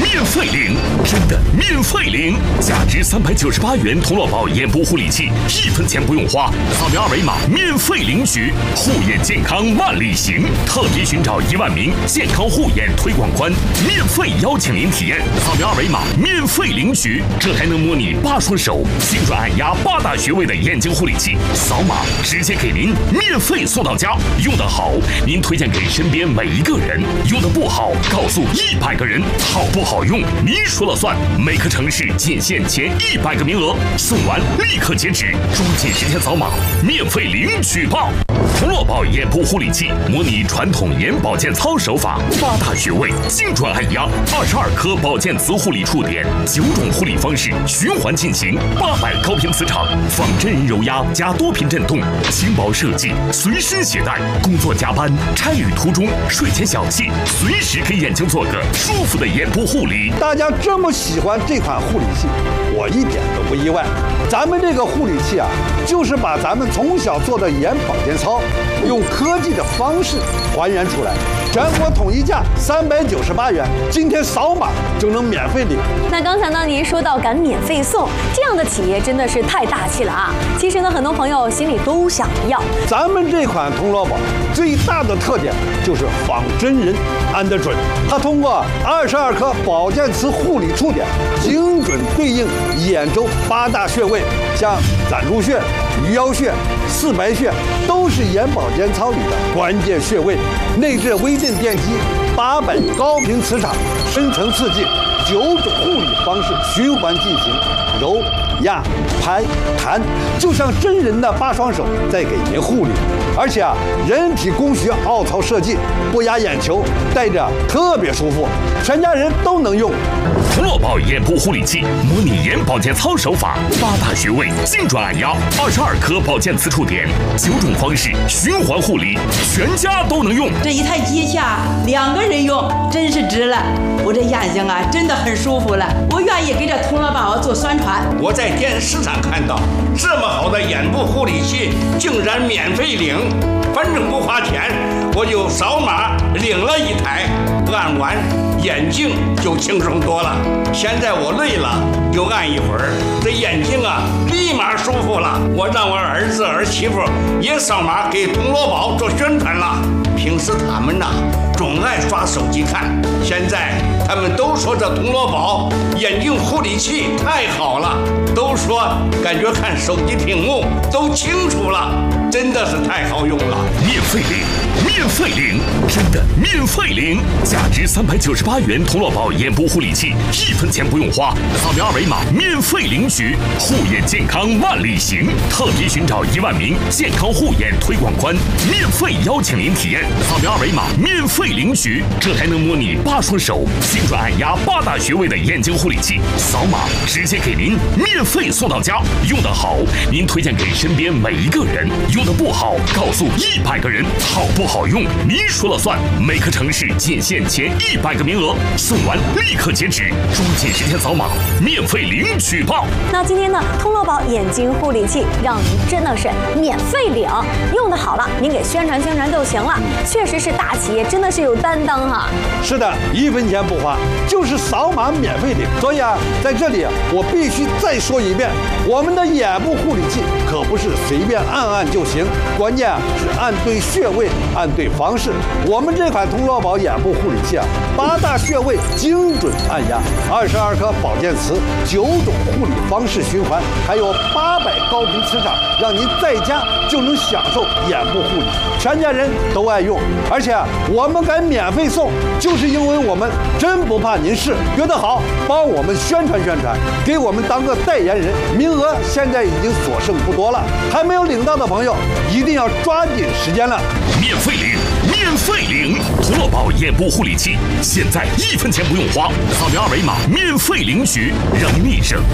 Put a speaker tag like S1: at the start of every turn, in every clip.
S1: 免费领，真的免费领！价值398元童乐宝眼部护理器，1分钱不用花，扫描二维码免费领取，护眼健康万里行。特别寻找1万名健康护眼推广官，免费邀请您体验，扫描二维码免费领取。这还能模拟8双手精准按压8大穴位的眼睛护理器，扫码直接给您免费送到家。用得好，您推荐给身边每一个人；用得不好，告诉100个人。好不好用，您说了算。每个城市仅限前100个名额，送完立刻截止，抓紧时间扫码，免费领取吧！童乐宝眼部护理器模拟传统眼保健操手法，8大穴位精准按压，22颗保健磁护理触点，9种护理方式循环进行，800高频磁场，仿真人揉压加多频震动，轻薄设计，随身携带，工作加班、差旅途中、睡前小憩，随时给眼睛做个舒服的眼部护理。
S2: 大家这么喜欢这款护理器，我一点都不意外。咱们这个护理器啊，就是把咱们从小做的眼保健操，用科技的方式还原出来。全国统一价398元，今天扫码就能免费领。
S3: 那刚才呢，您说到敢免费送，这样的企业真的是太大气了啊！其实呢，很多朋友心里都想要。
S2: 咱们这款童乐宝最大的特点就是仿真人按得准，它通过22颗保健磁护理触点，精准对应眼周8大穴位，像攒竹穴、鱼腰穴、四白穴，都是眼保健操里的关键穴位。内置微震电机，800高频磁场，深层刺激，9种护理方式循环进行，揉、压、拍、弹，就像真人的8双手在给您护理。而且啊，人体工学凹槽设计，不压眼球，戴着特别舒服，全家人都能用。
S1: 童乐宝眼部护理器模拟眼保健操手法，8大穴位精准按压，22颗保健磁触点，9种方式循环护理，全家都能用。
S4: 这一台机下2个人用，真是值了。我这眼睛啊，真的很舒服了。我愿意给这童乐宝做宣传。
S5: 我在电视上看到这么好的眼部护理器，竟然免费领，反正不花钱，我就扫码领了1台，按完眼睛就轻松多了。现在我累了，就按一会儿，这眼睛啊立马舒服了。我让我儿子儿媳妇也扫码给童乐宝做宣传了。平时他们呐总爱刷手机看，现在他们都说这童乐宝眼睛护理器太好了，都说感觉看手机屏幕都清楚了，真的是太好用了。
S1: 免费领，免费领，真的免费领！价值398元童乐宝眼部护理器，1分钱不用花，扫描二维码免费领取，护眼健康万里行。特别寻找1万名健康护眼推广官，免费邀请您体验，扫描二维码免费领取。这还能模拟8双手精准按压8大穴位的眼睛护理器，扫码直接给您免费送到家。用得好，您推荐给身边每一个人；用得不好，告诉100个人。好不好用，您说了算。每个城市仅限前100个名额，送完立刻截止，抓紧时间扫码，免费领取吧。
S3: 那今天呢，童乐宝眼睛护理器让您真的是免费领，用得好了，您给宣传宣传就行了。确实是大企业，真的是有担当哈。
S2: 是的，1分钱不花，就是扫码免费领。所以啊，在这里我必须再说一遍，我们的眼部护理器可不是随便按按就行，关键是按对穴位，按对方式。我们这款童乐宝眼部护理器啊，8大穴位精准按压，22颗保健磁，9种护理方式循环，还有800高频磁场，让您在家就能享受眼部护理，全家人都爱用。而且我们敢免费送，就是因为我们真不怕您试，觉得好帮我们宣传宣传，给我们当个代言人。名额现在已经所剩不多了，还没有领到的朋友一定要抓紧时间了。
S1: 免费领，免费领！童乐宝眼部护理器现在1分钱不用花，扫描二维码免费领取，让您立省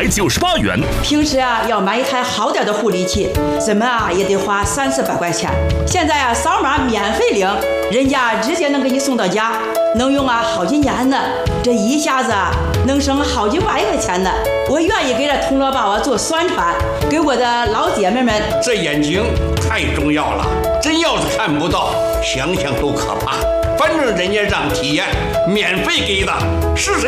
S1: 398元。
S4: 平时啊要买一台好点的护理器，怎么啊也得花300-400块钱。现在啊扫码免费领，人家直接能给你送到家，能用啊好几年呢。这一下子啊能省好几万块钱呢。我愿意给这童乐宝啊做宣传，给我的老姐妹们。
S5: 这眼睛太重要了，真要是看不到，想想都可怕。反正人家让体验，免费给的，是谁